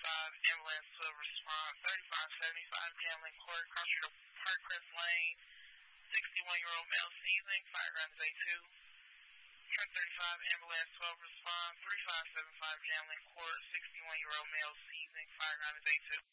ambulance will respond. 3575 Gambling Court, Cross Street, Parkcrest Lane. 61-year-old male seizing, firearms A2. Truck 35 ambulance 12 respond. 3575 Gambling Court, 61-year-old male seizing, firearms A2.